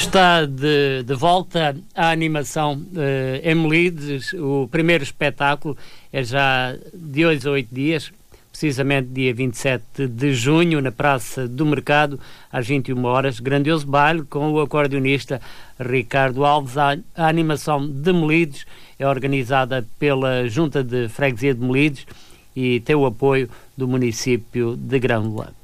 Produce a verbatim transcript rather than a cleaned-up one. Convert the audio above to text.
Está de, de volta a animação uh, em Melides. O primeiro espetáculo é já de dois a oito dias, precisamente dia vinte e sete de junho, na Praça do Mercado, às vinte e uma horas. Grandioso baile com o acordeonista Ricardo Alves. A, a animação de Melides é organizada pela Junta de Freguesia de Melides e tem o apoio do município de Grândola.